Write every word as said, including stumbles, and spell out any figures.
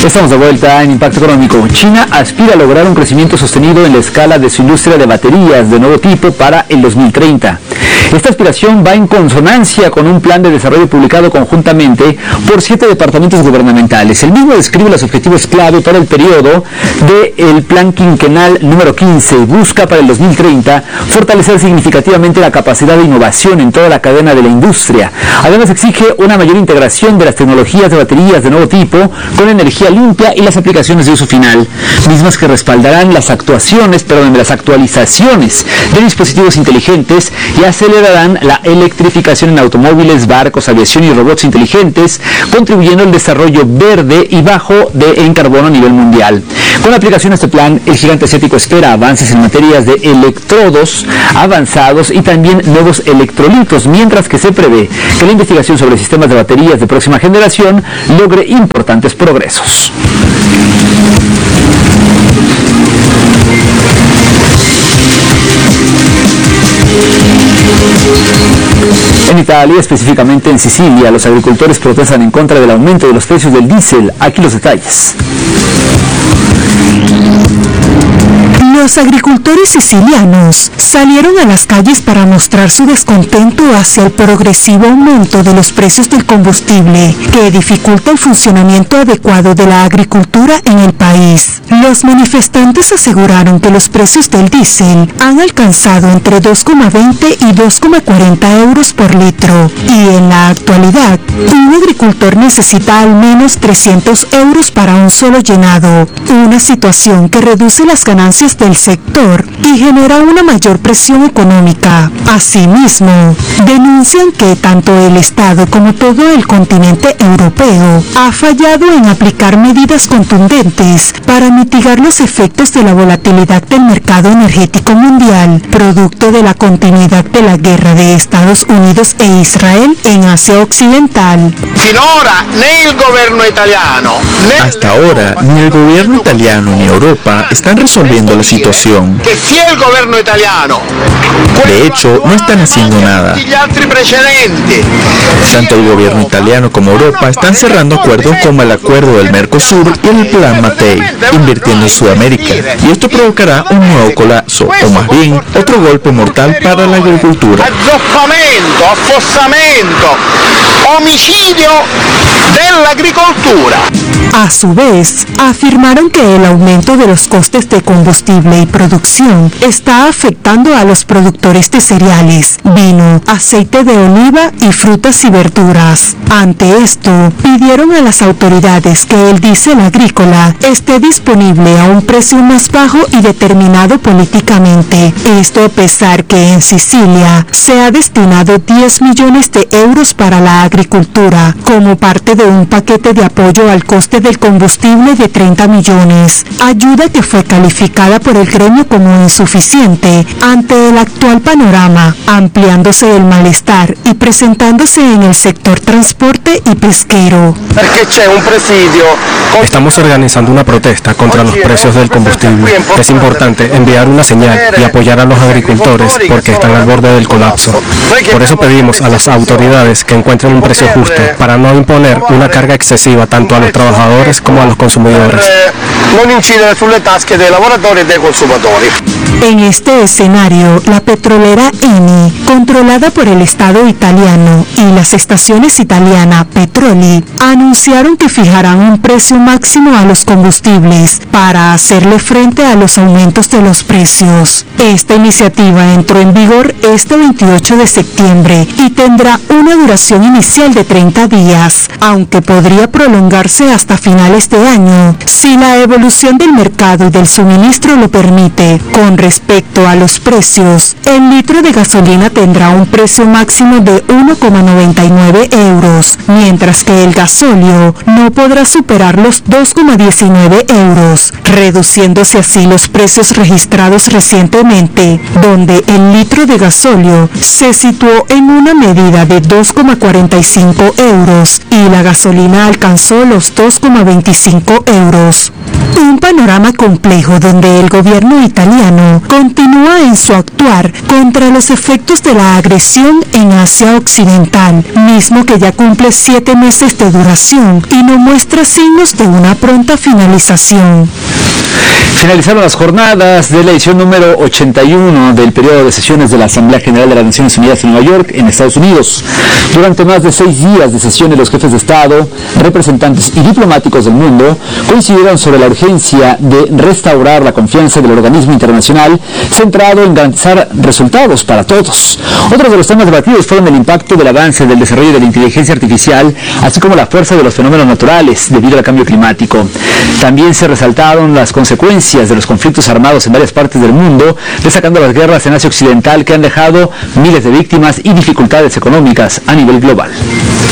Estamos de vuelta en Impacto Económico. China aspira a lograr un crecimiento sostenido en la escala de su industria de baterías de nuevo tipo para el dos mil treinta. Esta aspiración va en consonancia con un plan de desarrollo publicado conjuntamente por siete departamentos gubernamentales. El mismo describe los objetivos clave para el periodo del plan quinquenal número quince. Busca para el dos mil treinta fortalecer significativamente la capacidad de innovación en toda la cadena de la industria. Además, exige una mayor integración de las tecnologías de baterías de nuevo tipo con energía limpia y las aplicaciones de uso final, mismas que respaldarán las actuaciones, perdón, las actualizaciones de dispositivos inteligentes y acelerarán la electrificación en automóviles, barcos, aviación y robots inteligentes, contribuyendo al desarrollo verde y bajo de, en carbono a nivel mundial. Con la aplicación de este plan, el gigante asiático espera avances en materias de electrodos avanzados y también nuevos electrolitos, mientras que se prevé que la investigación sobre sistemas de baterías de próxima generación logre importantes progresos. En Italia, específicamente en Sicilia, los agricultores protestan en contra del aumento de los precios del diésel. Aquí los detalles. Los agricultores sicilianos salieron a las calles para mostrar su descontento hacia el progresivo aumento de los precios del combustible, que dificulta el funcionamiento adecuado de la agricultura en el país. Los manifestantes aseguraron que los precios del diésel han alcanzado entre dos coma veinte y dos coma cuarenta euros por litro, y en la actualidad, un agricultor necesita al menos trescientos euros para un solo llenado, una situación que reduce las ganancias del sector y genera una mayor presión económica. Asimismo, denuncian que tanto el Estado como todo el continente europeo ha fallado en aplicar medidas contundentes para mitigar los efectos de la volatilidad del mercado energético mundial, producto de la continuidad de la guerra de Estados Unidos e Israel en Asia Occidental. Hasta ahora, ni el gobierno italiano ni Europa están resolviendo la situación. De hecho, no están haciendo nada. Tanto el gobierno italiano como Europa están cerrando acuerdos como el acuerdo del Mercosur y el Plan Mattei, invirtiendo en Sudamérica. Y esto provocará un nuevo colapso, o más bien, otro golpe mortal para la agricultura. Homicidio de la agricultura. A su vez, afirmaron que el aumento de los costes de combustible y producción está afectando a los productores de cereales, vino, aceite de oliva y frutas y verduras. Ante esto, pidieron a las autoridades que el diésel agrícola esté disponible a un precio más bajo y determinado políticamente. Esto a pesar que en Sicilia se ha destinado diez millones de euros para la agricultura como parte de un paquete de apoyo al coste del combustible de treinta millones, ayuda que fue calificada por el gremio como insuficiente ante el actual panorama, ampliándose el malestar y presentándose en el sector transporte y pesquero. Estamos organizando una protesta contra los precios del combustible. Es importante enviar una señal y apoyar a los agricultores porque están al borde del colapso. Por eso pedimos a las autoridades que encuentren un precio justo para no imponer una carga excesiva tanto a los trabajadores como a los consumidores. En este escenario, la petrolera Eni, controlada por el Estado italiano, y las estaciones italiana Petroli anunciaron que fijarán un precio máximo a los combustibles para hacerle frente a los aumentos de los precios. Esta iniciativa entró en vigor este veintiocho de septiembre y tendrá una duración inicial de treinta días, aunque podría prolongarse hasta finales de año si la evolución del mercado y del suministro lo permite. Con respecto a los precios, el litro de gasolina tendrá un precio máximo de uno coma noventa y nueve euros, mientras que el gasóleo no podrá superar los dos coma diecinueve euros, reduciéndose así los precios registrados recientemente, donde el litro de gasóleo se situó en una medida de dos coma cuarenta y cinco euros y la gasolina alcanzó los dos coma veinticinco euros. un panorama complejo donde el gobierno italiano continúa en su actuar contra los efectos de la agresión en Asia Occidental, mismo que ya cumple siete meses de duración y no muestra signos de una pronta finalización. Finalizaron las jornadas de la edición número ochenta y uno del periodo de sesiones de la Asamblea General de las Naciones Unidas en Nueva York, en Estados Unidos. Durante más de seis días de sesiones, los jefes de Estado, representantes y diplomáticos del mundo coincidieron sobre la urgencia de restaurar la confianza del organismo internacional centrado en garantizar resultados para todos. Otros de los temas debatidos fueron el impacto del avance del desarrollo de la inteligencia artificial, así como la fuerza de los fenómenos naturales debido al cambio climático. También se resaltaron las consecuencias de los conflictos armados en varias partes del mundo, destacando las guerras en Asia Occidental que han dejado miles de víctimas y dificultades económicas a nivel global.